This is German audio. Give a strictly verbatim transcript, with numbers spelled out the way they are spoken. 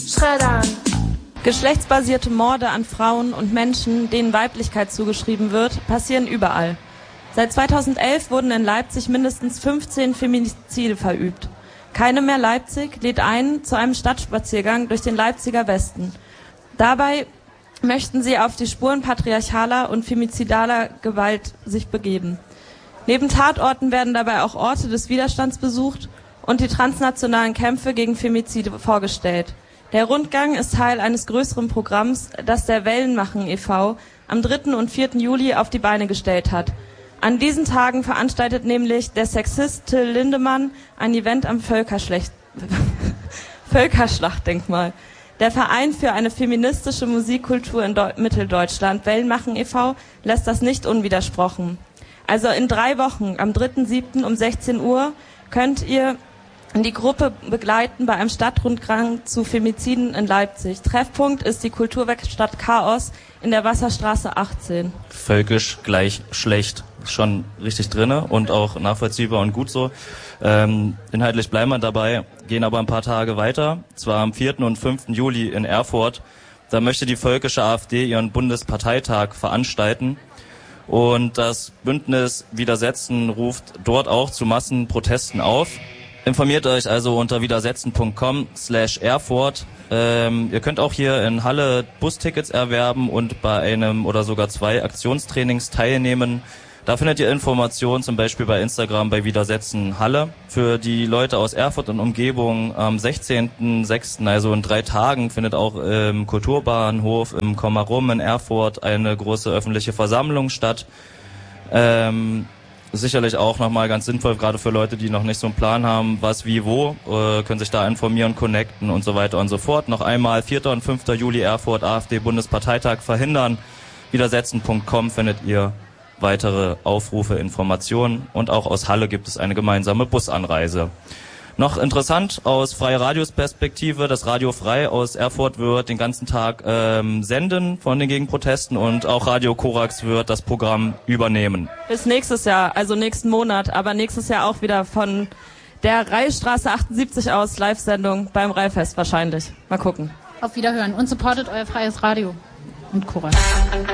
Schreddern. Geschlechtsbasierte Morde an Frauen und Menschen, denen Weiblichkeit zugeschrieben wird, passieren überall. Seit zweitausendelf wurden in Leipzig mindestens fünfzehn Feminizide verübt. Keine mehr Leipzig lädt ein zu einem Stadtspaziergang durch den Leipziger Westen. Dabei möchten sie auf die Spuren patriarchaler und femizidaler Gewalt sich begeben. Neben Tatorten werden dabei auch Orte des Widerstands besucht und die transnationalen Kämpfe gegen Femizide vorgestellt. Der Rundgang ist Teil eines größeren Programms, das der Wellenmachen e V am dritten und vierten Juli auf die Beine gestellt hat. An diesen Tagen veranstaltet nämlich der Sexist Till Lindemann ein Event am Völkerschlecht Völkerschlachtdenkmal. Der Verein für eine feministische Musikkultur in Deu- Mitteldeutschland, Wellenmachen e V, lässt das nicht unwidersprochen. Also in drei Wochen, am dritten siebten um sechzehn Uhr, könnt ihr die Gruppe begleiten bei einem Stadtrundgang zu Femiziden in Leipzig. Treffpunkt ist die Kulturwerkstatt Chaos in der Wasserstraße achtzehn. Völkisch gleich schlecht. Schon richtig drinne und auch nachvollziehbar und gut so. Ähm, inhaltlich bleiben wir dabei, gehen aber ein paar Tage weiter. Zwar am vierten und fünften Juli in Erfurt. Da möchte die völkische AfD ihren Bundesparteitag veranstalten. Und das Bündnis Widersetzen ruft dort auch zu Massenprotesten auf. Informiert euch also unter widersetzen punkt com slash Erfurt. Ähm, ihr könnt auch hier in Halle Bustickets erwerben und bei einem oder sogar zwei Aktionstrainings teilnehmen. Da findet ihr Informationen zum Beispiel bei Instagram bei Widersetzen Halle. Für die Leute aus Erfurt und Umgebung am sechzehnten sechsten, also in drei Tagen, findet auch im Kulturbahnhof im Kommarum in Erfurt eine große öffentliche Versammlung statt. Ähm, Sicherlich auch nochmal ganz sinnvoll, gerade für Leute, die noch nicht so einen Plan haben, was, wie, wo, äh, können sich da informieren, connecten und so weiter und so fort. Noch einmal vierten und fünften Juli Erfurt, AfD-Bundesparteitag verhindern. Widersetzen punkt com findet ihr weitere Aufrufe, Informationen und auch aus Halle gibt es eine gemeinsame Busanreise. Noch interessant aus Freie Radios Perspektive, das Radio Frei aus Erfurt wird den ganzen Tag ähm, senden von den Gegenprotesten und auch Radio Korax wird das Programm übernehmen. Bis nächstes Jahr, also nächsten Monat, aber nächstes Jahr auch wieder von der Reihstraße achtundsiebzig aus, Live-Sendung beim Reihfest wahrscheinlich. Mal gucken. Auf Wiederhören und supportet euer freies Radio und Korax.